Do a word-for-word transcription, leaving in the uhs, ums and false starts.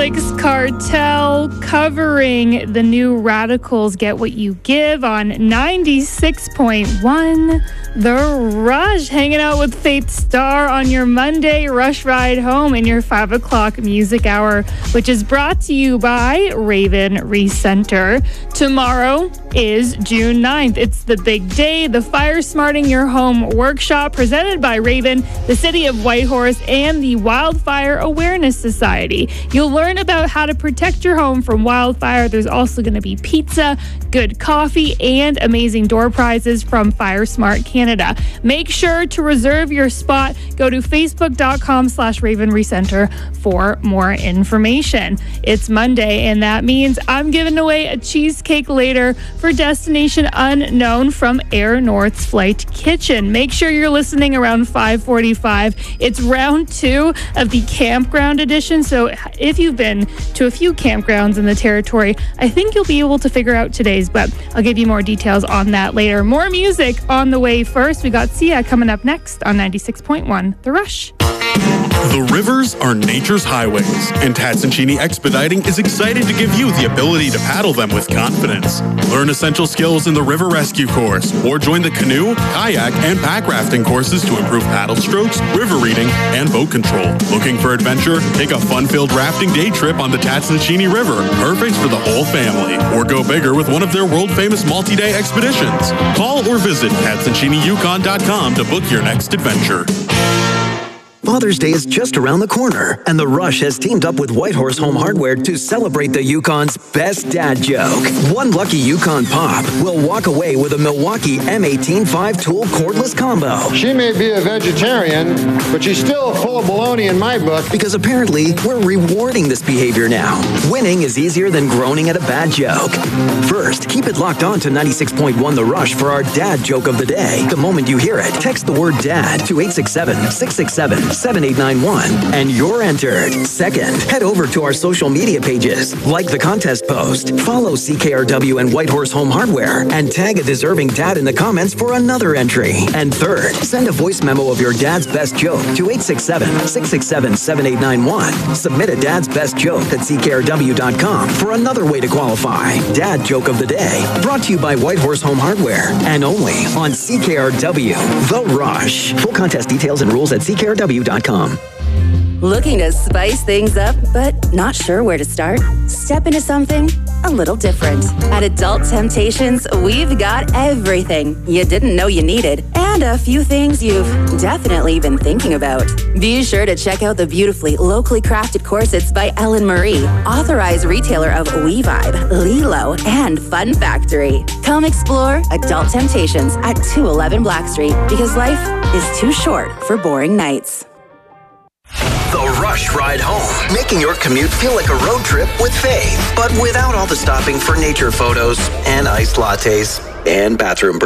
Felix Cartel covering the new Radicals Get What You Give on ninety-six point one. The Rush, hanging out with Faith Star on your Monday Rush Ride Home in your five o'clock music hour, which is brought to you by Raven Recenter. Tomorrow is June ninth. It's the big day, the Fire Smarting Your Home workshop presented by Raven, the City of Whitehorse, and the Wildfire Awareness Society. You'll learn about how to protect your home from wildfire. There's also going to be pizza, good coffee, and amazing door prizes from Fire Smart Canada. Make sure to reserve your spot. Go to facebook.com slash Raven Recenter for more information. It's Monday, and that means I'm giving away a cheesecake later for Destination Unknown from Air North's Flight Kitchen. Make sure you're listening around five forty-five. It's round two of the campground edition, so if you've been to a few campgrounds in the territory, I think you'll be able to figure out today's, but I'll give you more details on that later. More music on the way. First, we got Sia coming up next on ninety-six point one, The Rush. The rivers are nature's highways, and Tatsuncini Expediting is excited to give you the ability to paddle them with confidence. Learn essential skills in the River Rescue course, or join the canoe, kayak, and pack rafting courses to improve paddle strokes, river reading, and boat control. Looking for adventure? Take a fun-filled rafting day trip on the Tatsuncini River, perfect for the whole family. Or go bigger with one of their world-famous multi-day expeditions. Call or visit Tatsuncini Yukon dot com to book your next adventure. Father's Day is just around the corner, and The Rush has teamed up with Whitehorse Home Hardware to celebrate the Yukon's best dad joke. One lucky Yukon Pop will walk away with a Milwaukee M eighteen five-tool cordless combo. She may be a vegetarian, but she's still full of baloney in my book. Because apparently, we're rewarding this behavior now. Winning is easier than groaning at a bad joke. First, keep it locked on to ninety-six point one The Rush for our dad joke of the day. The moment you hear it, text the word DAD to eight six seven, six six seven, seven eight nine one, and you're entered. Second, head over to our social media pages, like the contest post, follow C K R W and Whitehorse Home Hardware, and tag a deserving dad in the comments for another entry. And third, send a voice memo of your dad's best joke to eight six seven, six six seven, seven eight nine one. Submit a dad's best joke at C K R W dot com for another way to qualify. Dad Joke of the Day, brought to you by Whitehorse Home Hardware, and only on C K R W, The Rush. Full contest details and rules at C K R W dot com. Looking to spice things up, but not sure where to start? Step into something a little different. At Adult Temptations, we've got everything you didn't know you needed, and a few things you've definitely been thinking about. Be sure to check out the beautifully locally crafted corsets by Ellen Marie, authorized retailer of We Vibe, Lilo, and Fun Factory. Come explore Adult Temptations at two eleven Black Street, because life is too short for boring nights. The Rush Ride Home, making your commute feel like a road trip with Faith, but without all the stopping for nature photos and iced lattes and bathroom breaks.